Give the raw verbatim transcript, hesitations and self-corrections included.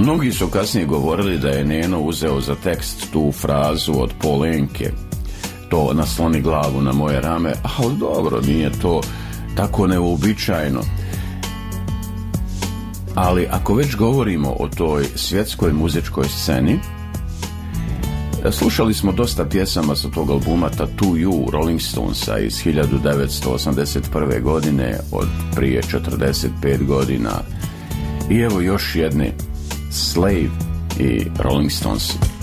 Mnogi su kasnije govorili da je Neno uzeo za tekst tu frazu od Polenke, to nasloni glavu na moje rame, ali dobro, nije to tako neuobičajeno. Ali ako već govorimo o toj svjetskoj muzičkoj sceni, slušali smo dosta pjesama sa tog albuma Tattoo You Rolling Stonesa iz hiljadu devetsto osamdeset prve godine, od prije četrdeset pet godina. I evo još jedne, Slave i Rolling Stones.